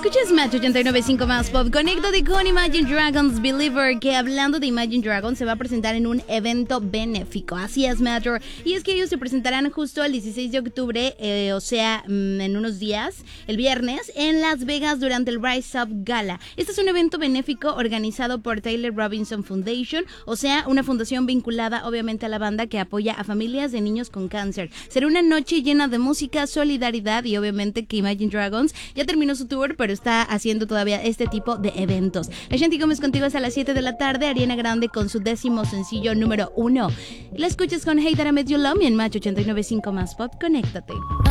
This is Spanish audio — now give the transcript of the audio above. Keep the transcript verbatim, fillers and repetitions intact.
Escuchas Match ochenta y nueve punto cinco más Pop. Conéctate con Imagine Dragons Believer, que hablando de Imagine Dragons se va a presentar en un evento benéfico. Así es, Matcher. Y es que ellos se presentarán justo el dieciséis de octubre, eh, o sea, mmm, en unos días, el viernes, en Las Vegas durante el Rise Up Gala. Este es un evento benéfico organizado por Taylor Robinson Foundation, o sea, una fundación vinculada obviamente a la banda que apoya a familias de niños con cáncer. Será una noche llena de música, solidaridad y obviamente que Imagine Dragons ya terminó su tour, pero está haciendo todavía este tipo de eventos. Ashanti Gómez contigo hasta las siete de la tarde. Ariana Grande con su décimo sencillo número uno. La escuchas con Hey That I Met You Love Me en Match ochenta y nueve punto cinco más Pop. Conéctate.